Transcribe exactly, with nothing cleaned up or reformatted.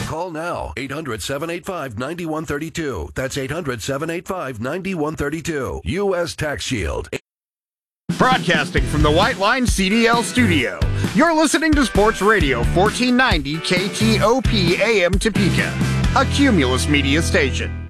Call now. eight hundred, seven eight five, nine one three two. That's eight hundred, seven eight five, nine one three two. U S Tax Shield. Broadcasting from the White Line C D L studio, you're listening to Sports Radio fourteen ninety K T O P A M Topeka, a Cumulus Media station.